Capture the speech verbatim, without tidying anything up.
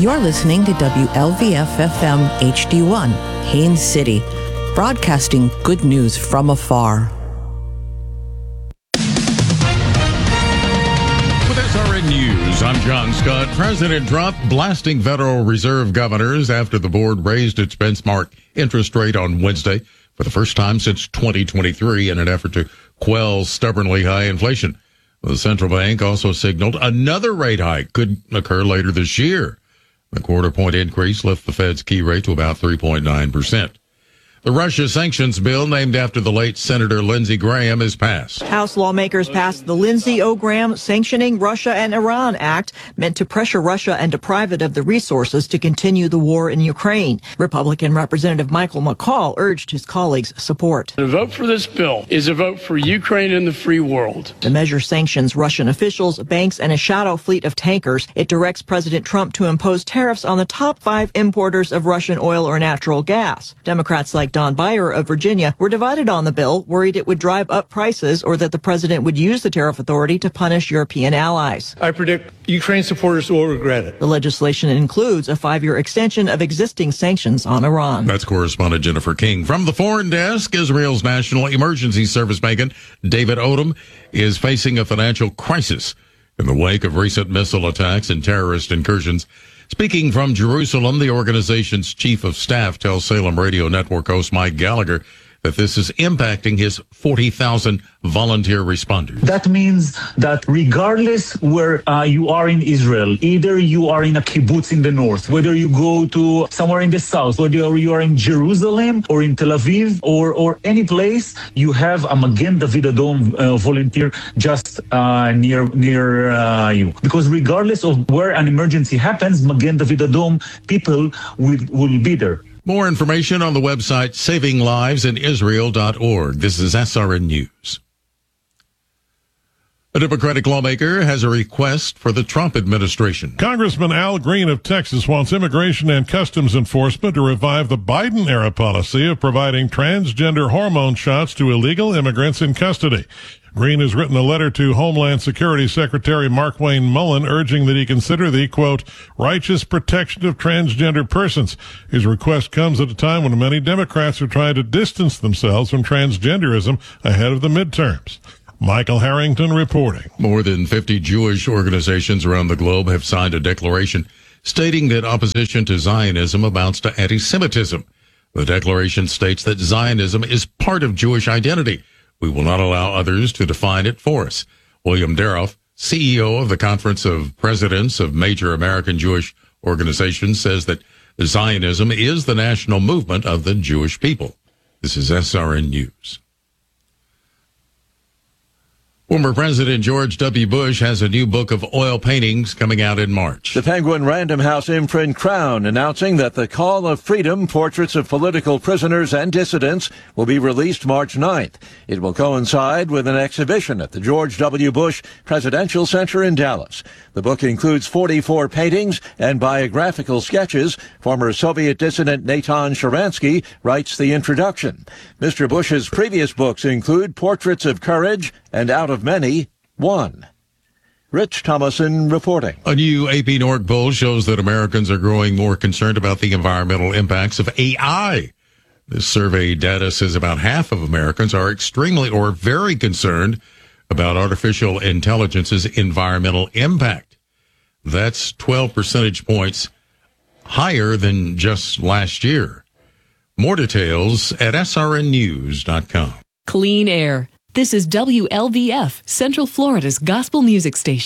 You're listening to W L V F F M H D one, Haines City, broadcasting good news from afar. With S R N News, I'm John Scott. President Trump blasting Federal Reserve governors after the board raised its benchmark interest rate on Wednesday for the first time since twenty twenty-three in an effort to quell stubbornly high inflation. The central bank also signaled another rate hike could occur later this year. The quarter point increase lifts the Fed's key rate to about three point nine percent. The Russia sanctions bill, named after the late Senator Lindsey Graham, is passed. House lawmakers passed the Lindsey O. Graham Sanctioning Russia and Iran Act, meant to pressure Russia and deprive it of the resources to continue the war in Ukraine. Republican Representative Michael McCaul urged his colleagues' support. The vote for this bill is a vote for Ukraine and the free world. The measure sanctions Russian officials, banks, and a shadow fleet of tankers. It directs President Trump to impose tariffs on the top five importers of Russian oil or natural gas. Democrats like Don Beyer of Virginia were divided on the bill, worried it would drive up prices or that the president would use the tariff authority to punish European allies. I predict Ukraine supporters will regret it. The legislation includes a five-year extension of existing sanctions on Iran. That's correspondent Jennifer King. From the foreign desk, Israel's National Emergency Service Megan David Odom is facing a financial crisis in the wake of recent missile attacks and terrorist incursions. Speaking from Jerusalem, the organization's chief of staff tells Salem Radio Network host Mike Gallagher that this is impacting his forty thousand volunteer responders. That means that regardless where uh, you are in Israel, either you are in a kibbutz in the north, whether you go to somewhere in the south, whether you are in Jerusalem or in Tel Aviv or, or any place, you have a Magen David Adom uh, volunteer just uh, near near uh, you. Because regardless of where an emergency happens, Magen David Adom people will, will be there. More information on the website saving lives in israel dot org. This is S R N News. A Democratic lawmaker has a request for the Trump administration. Congressman Al Green of Texas wants Immigration and Customs Enforcement to revive the Biden-era policy of providing transgender hormone shots to illegal immigrants in custody. Green has written a letter to Homeland Security Secretary Markwayne Mullin urging that he consider the, quote, righteous protection of transgender persons. His request comes at a time when many Democrats are trying to distance themselves from transgenderism ahead of the midterms. Michael Harrington reporting. More than fifty Jewish organizations around the globe have signed a declaration stating that opposition to Zionism amounts to anti-Semitism. The declaration states that Zionism is part of Jewish identity. We will not allow others to define it for us. William Daroff, C E O of the Conference of Presidents of Major American Jewish Organizations, says that Zionism is the national movement of the Jewish people. This is S R N News. Former President George W. Bush has a new book of oil paintings coming out in March. The Penguin Random House imprint Crown announcing that The Call of Freedom, Portraits of Political Prisoners and Dissidents, will be released March ninth. It will coincide with an exhibition at the George W. Bush Presidential Center in Dallas. The book includes forty-four paintings and biographical sketches. Former Soviet dissident Natan Sharansky writes the introduction. Mister Bush's previous books include Portraits of Courage and Out of Many, One. Rich Thomason reporting. A new A P Norg poll shows that Americans are growing more concerned about the environmental impacts of A I. This survey data says about half of Americans are extremely or very concerned about artificial intelligence's environmental impact. That's twelve percentage points higher than just last year. More details at S R N news dot com. Clean air. This is W L V F, Central Florida's gospel music station.